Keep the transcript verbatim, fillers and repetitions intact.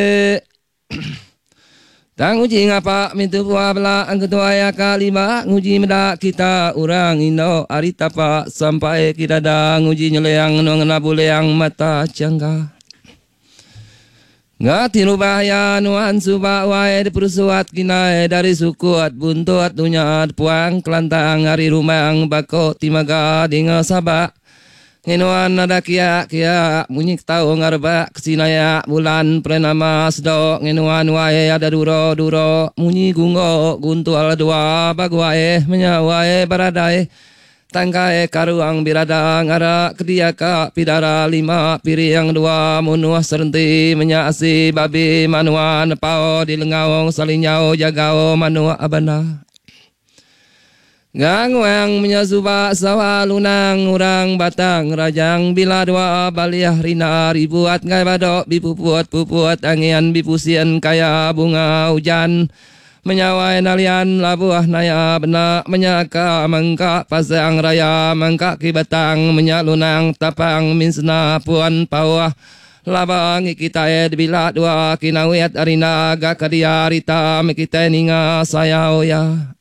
Tang uji ngapa mintu buah bela angketua ya kalima nguji medak kita orang Indo aritapa sampai kita dah nguji nyeleang nongena buleang mata cangga. Ngati bahaya nuan subak wae dipersuat kinai dari suku at buntu at dunya at puang kelantang hari rumang bako timaga dinga sabak. Nginuan ada kia kia munyik tau ngarba kesinaya bulan prenama sedok nginuan wae ada duro duro munyi gungo guntu ala dua bagwae menyawae baradai tangkae karuang birada ngara kediaka pidara lima piri yang dua munuah serenti menyasi babi manuan pao di lengawong salinyau jagao manuah abana. Gangwang menyasuba sawa lunang urang batang rajang bila dua baliah rina ribuat ngai badok bipupuat pupuat angian bipusian kaya bunga hujan menyawai nalian labuah naya benak menyaka mengka pasang raya mengka kibatang menyalunang tapang minsna puan pawah labang kita ed bila dua kinawet arina gakadia rita mekita ninga saya oya.